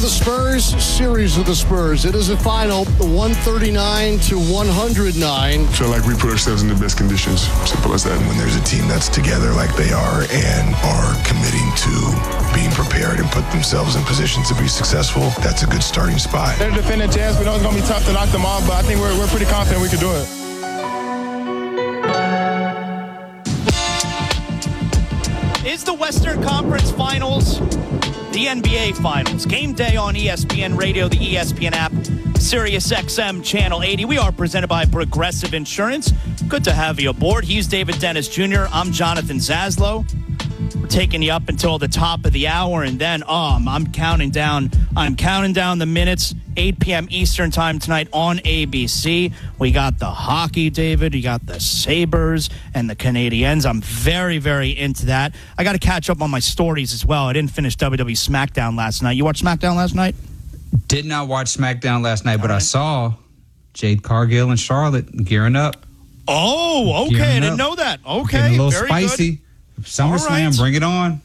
the Spurs, series of the Spurs. It is a final 139 to 109. Feel like we put ourselves in the best conditions. Simple as that. When there's a team that's together like they are and are committing to being prepared and put themselves in positions to be successful, that's a good starting spot. They're a defending champs. We know it's going to be tough to knock them off, but I think we're pretty confident we can do it. Is the Western Conference Finals the NBA Finals? Game day on ESPN Radio, the ESPN app, Sirius XM Channel 80. We are presented by Progressive Insurance. Good to have you aboard. He's David Dennis Jr. I'm Jonathan Zaslow. We're taking you up until the top of the hour, and then I'm counting down the minutes. 8 p.m. Eastern time tonight on ABC. We got the hockey, David. You got the Sabres and the Canadiens. I'm very, very into that. I got to catch up on my stories as well. I didn't finish WWE SmackDown last night. You watched SmackDown last night? Did not watch SmackDown last night, but I saw Jade Cargill and Charlotte gearing up. Oh, okay. I didn't know that. Okay, getting a little very spicy. Good. SummerSlam, right. Bring it on.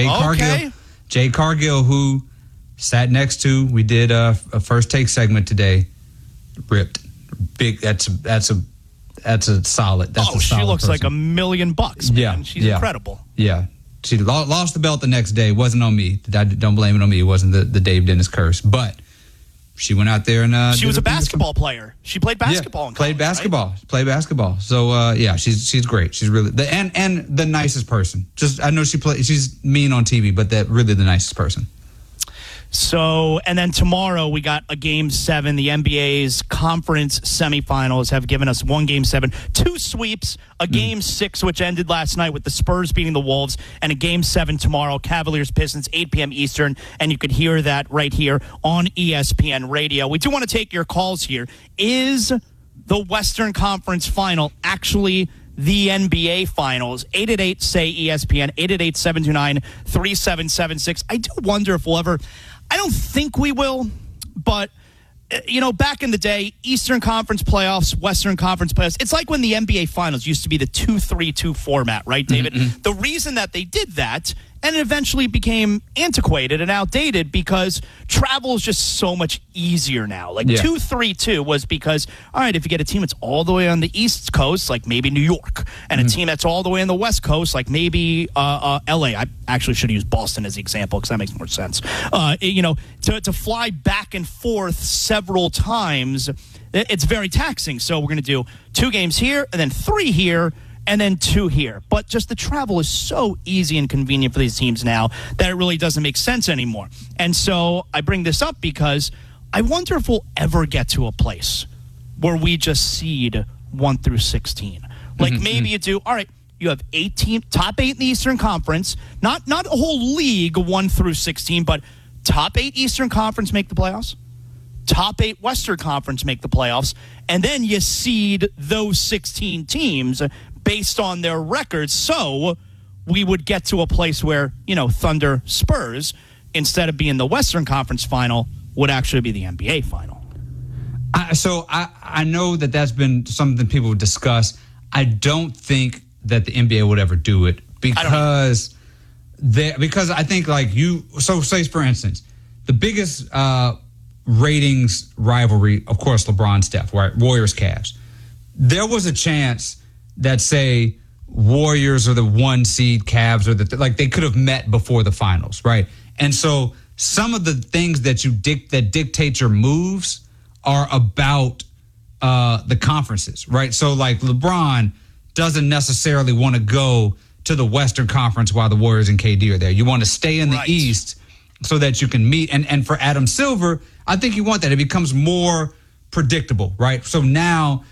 Jade Cargill, who sat next to, we did a first take segment today. Ripped. Big. That's a solid. That's a solid she looks person. like $1 million, man. Yeah. She's incredible. Yeah. She lost the belt the next day. It wasn't on me. Don't blame it on me. It wasn't the Dave Dennis curse. But she went out there and she was a basketball player. She played basketball in college, played basketball. Right? Played basketball. So she's great. She's really and the nicest person. Just I know she's mean on TV, but really the nicest person. So, and then tomorrow we got a Game 7. The NBA's conference semifinals have given us one Game 7, two sweeps, a Game 6, which ended last night with the Spurs beating the Wolves, and a Game 7 tomorrow, Cavaliers-Pistons, 8 p.m. Eastern, and you could hear that right here on ESPN Radio. We do want to take your calls here. Is the Western Conference Final actually the NBA Finals? 888-SAY-ESPN, 888-729-3776. I do wonder if we'll ever... I don't think we will, but, back in the day, Eastern Conference playoffs, Western Conference playoffs, it's like when the NBA Finals used to be the 2-3-2 format, right, David? Mm-hmm. The reason that they did that, and it eventually became antiquated and outdated because travel is just so much easier now. 2-3-2 was because, all right, if you get a team that's all the way on the East Coast, like maybe New York, and a team that's all the way on the West Coast, like maybe L.A. I actually should have used Boston as the example because that makes more sense. To fly back and forth several times, it's very taxing. So we're going to do 2 games here and then 3 here, and then 2 here. But just the travel is so easy and convenient for these teams now that it really doesn't make sense anymore. And so I bring this up because I wonder if we'll ever get to a place where we just seed 1 through 16. Maybe you do, all right, you have 18, top 8 in the Eastern Conference, not a whole league 1 through 16, but top 8 Eastern Conference make the playoffs. Top 8 Western Conference make the playoffs. And then you seed those 16 teams based on their records. So we would get to a place where, Thunder Spurs, instead of being the Western Conference final, would actually be the NBA final. I know that's been something people would discuss. I don't think that the NBA would ever do it because I think say for instance, the biggest ratings rivalry, of course, LeBron Steph, right? Warriors Cavs. There was a chance that say Warriors or the 1 seed Cavs or they could have met before the finals, right? And so some of the things that that dictate your moves are about the conferences, right? So LeBron doesn't necessarily want to go to the Western Conference while the Warriors and KD are there. You want to stay in the East so that you can meet. And for Adam Silver, I think you want that. It becomes more predictable, right? So now